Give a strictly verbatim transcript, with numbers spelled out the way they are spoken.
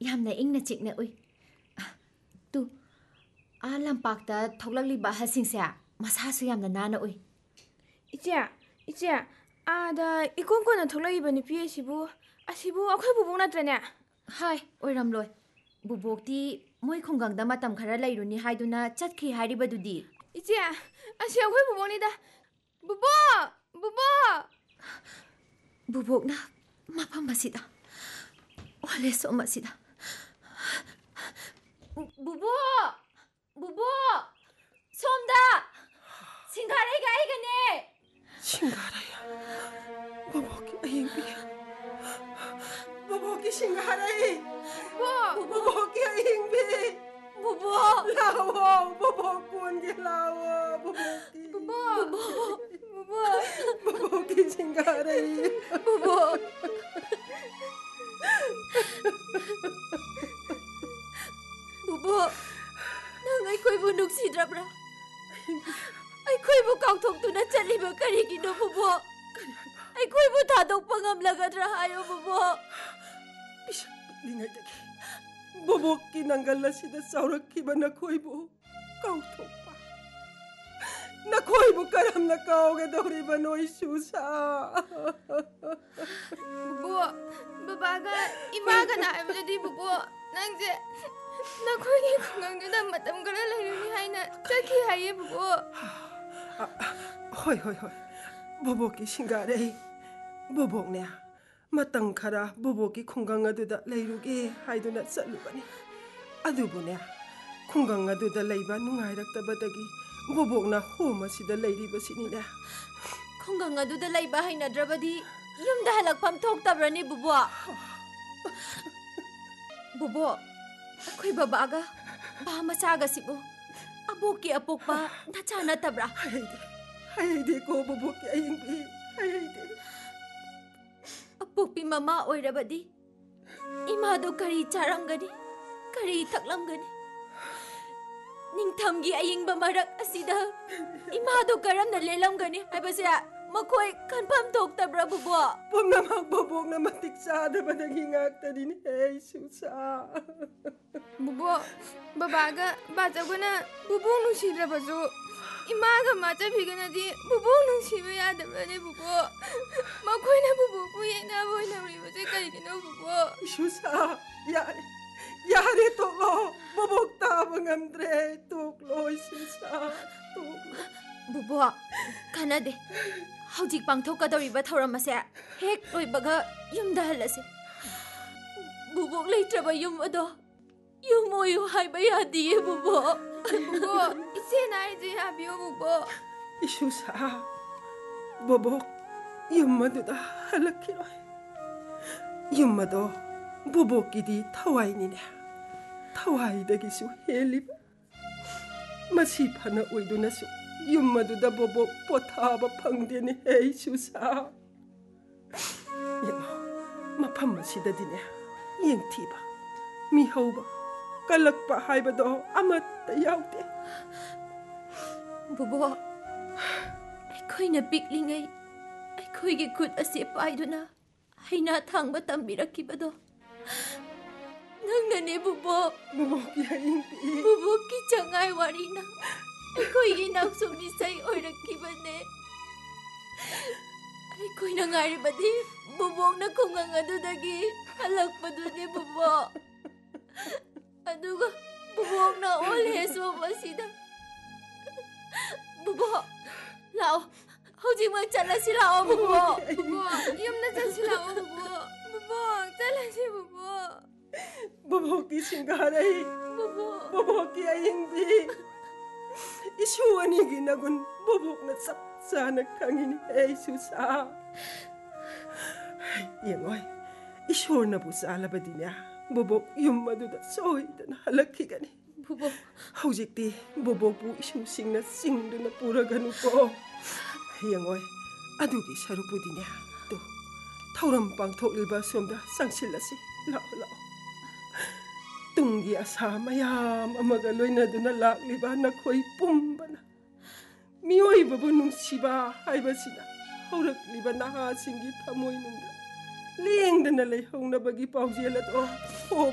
ꯌꯥꯝꯅ ꯏꯪꯅ ꯆꯤꯛꯅ ꯎꯏ ꯇꯨ ꯑꯥ ꯂꯝꯄꯥꯛꯇ ꯊꯣꯛꯂꯛꯂꯤꯕ ꯑꯍꯜꯁꯤꯡꯁꯦ ꯃꯁꯥꯁꯨ ꯌꯥꯝꯅ ꯅꯥꯟꯅ ꯎꯏ ꯏꯆꯦ ꯏꯆꯦ ꯑꯥꯗ ꯏꯀꯣꯟ ꯀꯣꯟꯅ ꯊꯣꯛꯂꯛꯏꯕ ꯅꯨꯄꯤ ꯑꯁꯤꯕꯨ ꯑꯁꯤꯕꯨ ꯑꯩꯈꯣꯏ ꯕꯨꯕꯣꯛ ꯅꯠꯇ꯭ꯔꯅꯦ ꯍꯥꯏ ꯑꯣꯏꯔꯝꯂꯣꯏ ꯕꯨꯕꯣꯛꯇꯤ ꯃꯣꯏ ꯈꯨꯡꯒꯪꯗ ꯃꯇꯝ ꯈꯔ ꯂꯩꯔꯨꯅꯤ ꯍꯥꯏꯗꯨꯅ ꯆꯠꯈꯤ ꯍꯥꯏꯔꯤꯕꯗꯨꯗꯤ ꯏꯆꯦ ꯑꯁꯤ ꯑꯩꯈꯣꯏ ꯕꯨꯕꯣꯛꯅꯤꯗ ꯕꯨꯕꯣꯛ ꯕꯨꯕꯣꯛ ꯕꯨꯕꯣꯛꯅ ꯃꯐꯝ ꯑꯁꯤꯗ ꯑꯣꯜꯑꯦꯖ ꯑꯁꯤꯗ ꯕꯨꯕꯣꯛ ꯕꯨꯕꯣꯛ ꯁꯣꯝꯗ ꯁꯤꯡꯒꯥꯔꯩꯒ ꯑꯩꯒꯅꯦ ꯁꯤꯡꯒꯥꯔꯩ ꯕꯨꯕꯣꯛꯀꯤ ꯑꯌꯤꯡꯕꯤ ꯕꯨꯕꯣꯛꯀꯤ ꯁꯤꯡꯒꯥꯔꯩ ꯕꯨꯕꯣꯛꯀꯤ ꯑꯌꯤꯡꯕꯤ ꯕꯨꯕꯣꯛ ꯂꯥꯛꯑꯣ ꯕꯨꯕꯣꯛ ꯀꯣꯟꯒꯤ ꯂꯥꯛꯑꯣ ꯕꯨꯕꯣꯛꯀꯤ ꯕꯨꯕꯣꯛ ꯕꯨꯕꯣꯛ ꯕꯨꯕꯣꯛꯀꯤ ꯁꯤꯡꯒꯥꯔꯩ ꯕꯨꯕꯣꯛ ꯕꯨꯕꯣꯛ ꯅꯪ ꯑꯩꯈꯣꯏꯕꯨ ꯅꯨꯡꯁꯤꯗ꯭ꯔꯕ꯭ꯔꯥ ꯑꯩꯈꯣꯏꯕꯨ ꯀꯥꯎꯊꯣꯛꯇꯨꯅ ꯆꯠꯂꯤꯕ ꯀꯔꯤꯒꯤꯅꯣ ꯕꯨꯕꯣꯛ ꯑꯩꯈꯣꯏꯕꯨ ꯊꯥꯗꯣꯛꯄ ꯉꯝꯂꯒꯗ꯭ꯔꯥ ꯍꯥꯏꯌꯣ ꯕꯨꯕꯣꯛ ꯄꯤꯁꯛ ꯄꯤꯛꯂꯤꯉꯩꯗꯒꯤ ꯕꯨꯕꯣꯛꯀꯤ ꯅꯪꯒꯜ ꯑꯁꯤꯗ ꯆꯥꯎꯔꯛꯈꯤꯕ ꯅꯈꯣꯏꯕꯨ ꯀꯥꯎꯊꯣꯛꯄ ꯅꯈꯣꯏꯕꯨ ꯀꯔꯝꯅ ꯀꯥꯎꯒꯗꯧꯔꯤꯕꯅꯣ ꯏꯁꯨꯁꯥ ꯕꯨꯕꯣꯛ ꯕꯕꯥꯒ ꯏꯃꯥꯒꯅ ꯍꯥꯏꯕꯗꯨꯗꯤ ꯕꯨꯕꯣꯛ ꯅꯪꯁꯦ ꯅꯈꯣꯏꯒꯤ ꯈꯨꯡꯒꯪꯗꯨꯗ ꯃꯇꯝ ꯈꯔ ꯂꯩꯔꯨꯅꯤ ꯍꯥꯏꯅ ꯆꯠꯈꯤ ꯍꯥꯏꯌꯦ ꯕꯨꯕꯣꯛ ꯍꯣꯏ ꯍꯣꯏ ꯍꯣꯏ ꯕꯨꯕꯣꯛꯀꯤ ꯁꯤꯡꯒꯥꯔꯩ ꯕꯨꯕꯣꯛꯅꯦ ꯃꯇꯝ ꯈꯔ ꯕꯨꯕꯣꯛꯀꯤ ꯈꯨꯡꯒꯪ ꯑꯗꯨꯗ ꯂꯩꯔꯨꯒꯦ ꯍꯥꯏꯗꯨꯅ ꯆꯠꯂꯨꯕꯅꯤ ꯑꯗꯨꯕꯨꯅꯦ ꯈꯨꯡꯒꯪ ꯑꯗꯨꯗ ꯂꯩꯕ ꯅꯨꯡꯉꯥꯏꯔꯛꯇꯕꯗꯒꯤ ꯕꯨꯕꯣꯛꯅ ꯍꯣꯝ ꯑꯁꯤꯗ ꯂꯩꯔꯤꯕꯁꯤꯅꯤꯅꯦ ꯈꯨꯡꯒꯪ ꯑꯗꯨꯗ ꯂꯩꯕ ꯍꯩꯅꯗ꯭ꯔꯕꯗꯤ ꯌꯨꯝꯗ ꯍꯜꯂꯛꯐꯝ ꯊꯣꯛꯇꯕ꯭ꯔꯅꯤ ꯕꯨꯕꯣꯛ ꯕꯨꯕꯣꯛ ꯑꯩꯈꯣꯏ ꯕꯕꯥꯒ ꯕꯥ ꯃꯆꯥꯒꯁꯤꯕꯨ ꯑꯕꯣꯛꯀꯤ ꯑꯄꯣꯛꯄ ꯅꯆꯥ ꯅꯠꯇꯕ꯭ꯔꯥ ꯍꯩꯗꯦ ꯍꯩꯗꯦꯀꯣ ꯕꯨꯕꯣꯛꯀꯤ ꯑꯌꯤꯡꯕꯤ ꯍꯩꯗꯦ ꯑꯄꯣꯛꯄꯤ ꯃꯃꯥ ꯑꯣꯏꯔꯕꯗꯤ ꯏꯃꯥꯗꯨ ꯀꯔꯤ ꯆꯥꯔꯝꯒꯅꯤ ꯀꯔꯤ ꯊꯛꯂꯝꯒꯅꯤ ꯅꯤꯡꯊꯝꯒꯤ ꯑꯏꯪꯕ ꯃꯔꯛ ꯑꯁꯤꯗ ꯏꯃꯥꯗꯨ ꯀꯔꯝꯅ ꯂꯦꯜꯂꯝꯒꯅꯤ ꯍꯥꯏꯕꯁꯦ ꯃꯈꯣꯏ ꯈꯟꯐꯝ ꯊꯣꯛꯇꯕ꯭ꯔꯥ ꯕꯨꯕꯣꯛ ꯄꯨꯝꯅꯃꯛ ꯕꯨꯕꯣꯛꯅ ꯃꯇꯤꯛ ꯆꯥꯗꯕꯗꯒꯤ ꯉꯥꯛꯇꯅꯤꯅꯦ ꯏꯁꯨꯁꯥ ꯕꯨꯕꯣꯛ ꯕꯕꯥꯒ ꯕꯥꯆꯧꯒꯅ ꯕꯨꯕꯣꯛ ꯅꯨꯡꯁꯤꯗ꯭ꯔꯕꯁꯨ ꯏꯃꯥꯒ ꯃꯥꯆꯧꯕꯤꯒꯅꯗꯤ ꯕꯨꯕꯣꯛ ꯅꯨꯡꯁꯤꯕ ꯌꯥꯗꯕ꯭ꯔꯅꯦ ꯕꯨꯕꯣꯛ ꯃꯈꯣꯏꯅ ꯕꯨꯕꯣꯛꯄꯨ ꯌꯦꯡꯅꯕ ꯑꯣꯏꯅ ꯎꯔꯤꯕꯁꯦ ꯀꯩꯒꯤꯅꯣ ꯕꯨꯕꯣꯛ 이슈사 야래 야래 또로 보복 따방 안드레 또로 이슈사 또로 ꯕꯨꯕꯣꯛ ꯀꯥꯟꯅꯗꯦ ꯍꯧꯖꯤꯛ ꯄꯥꯡꯊꯣꯛꯀꯗꯧꯔꯤꯕ ꯊꯧꯔꯝ ꯑꯁꯦ ꯍꯦꯛ ꯂꯣꯏꯕꯒ ꯌꯨꯝꯗ ꯍꯜꯂꯁꯤ ꯕꯨꯕꯣꯛ ꯂꯩꯇ꯭ꯔꯕ ꯌꯨꯝ ꯑꯗꯣ ꯌꯨꯝ ꯑꯣꯏꯌꯨ ꯍꯥꯏꯕ ꯌꯥꯗꯤꯌꯦ ꯕꯨꯕꯣꯛ ꯕꯨꯕꯣꯛ ꯏꯆꯦꯅ ꯍꯥꯏꯁꯦ ꯌꯥꯕꯤꯌꯣ ꯕꯨꯕꯣꯛ 이슈사 보복 юм마도다 할라키로이 юм마도 보복기디 타와이니네 타와이다기수 헬리바 마시 파나 오이도나수 юм마도다 보복 포타바 팡데네 헤이슈사 야 마팜마시다디네 옌티바 미하우바 깔락바 하이바도 아마따 야우데 ꯕꯨꯕꯣꯛ ꯑꯩꯈꯣꯏꯅ ꯄꯤꯛꯂꯤꯉꯩ ꯑꯩꯈꯣꯏꯒꯤ ꯈꯨꯠ ꯑꯁꯤ ꯄꯥꯏꯗꯨꯅ ꯍꯩꯅꯥ ꯊꯥꯡꯕ ꯇꯝꯕꯤꯔꯛꯈꯤꯕꯗꯣ ꯅꯪꯅꯅꯦ ꯕꯨꯕꯣꯛ 보복이 아잉비 ꯕꯨꯕꯣꯛꯀꯤ ꯆꯉꯥꯏ ꯋꯥꯔꯤꯅ ꯑꯩꯈꯣꯏꯒꯤ ꯅꯥꯎꯁꯨꯝ ꯏꯁꯩ ꯑꯣꯏꯔꯛꯈꯤꯕꯅꯦ ꯑꯩꯈꯣꯏꯅ ꯉꯥꯏꯔꯤꯕꯗꯤ ꯕꯨꯕꯣꯛꯅ ꯈꯨꯡꯒꯪ ꯑꯗꯨꯗꯒꯤ ꯍꯜꯂꯛꯄꯗꯨꯅꯦ ꯕꯨꯕꯣꯛ ꯑꯗꯨꯒ ꯕꯨꯕꯣꯛꯅ ꯑꯣꯜ ꯑꯦꯖ ꯍꯣꯝ ꯑꯁꯤꯗ 보복 라오 호지만 잘라시 라오 보복 bubok yumna jalsi lao bubok bubok jalasi bubok 보복이 싱가라이 bubok 보복이 아잉비 이슈원이기 나군 보복나 쌉싸나 강이니 에이수사 영어이 이슈원나 부싸라바디냐 보복 юм마도다 소이드나 할라키가니 bubok hꯧꯖꯤꯛꯇꯤ ꯕꯣꯕꯣꯛꯄꯨ ꯏꯁꯨꯁꯤꯡꯅ ꯆꯤꯡꯗꯨꯅ ꯄꯨꯔꯒꯅꯨꯀꯣ ꯌꯦꯡꯉꯣꯏ ꯑꯗꯨꯒꯤ ꯁꯔꯨꯛꯄꯨꯗꯤꯅꯦ ꯇꯨ ꯊꯧꯔꯝ ꯄꯥꯡꯊꯣꯛꯂꯤꯕ ꯁꯣꯝꯗ ꯆꯪꯁꯤꯜꯂꯁꯤ ꯂꯥꯛꯑꯣ ꯂꯥꯛꯑꯣ ꯇꯨꯡꯒꯤ ꯑꯁꯥ ꯃꯌꯥꯝ ꯑꯃꯒ ꯂꯣꯏꯅꯗꯨꯅ ꯂꯥꯛꯂꯤꯕ ꯅꯈꯣꯏ ꯄꯨꯝꯕꯅ ꯃꯤꯑꯣꯏꯕꯕꯨ ꯅꯨꯡꯁꯤꯕ ꯍꯥꯏꯕꯁꯤꯅ ꯍꯧꯔꯛꯂꯤꯕ ꯅꯍꯥꯁꯤꯡꯒꯤ ꯊꯃꯣꯏꯅꯨꯡꯗ ꯂꯦꯡꯗꯅ ꯂꯩꯍꯧꯅꯕꯒꯤ ꯄꯥꯎꯖꯦꯜ ꯑꯗꯣ